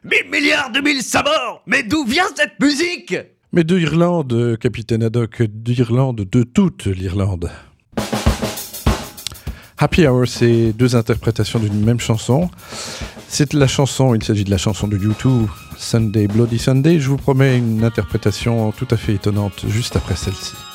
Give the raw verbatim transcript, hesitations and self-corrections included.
Mille milliards de mille sabords. Mais d'où vient cette musique? Mais de Irlande, capitaine Haddock, d'Irlande, de toute l'Irlande. Happy Hour, c'est deux interprétations d'une même chanson. C'est la chanson, il s'agit de la chanson de U deux, Sunday Bloody Sunday. Je vous promets une interprétation tout à fait étonnante juste après celle-ci.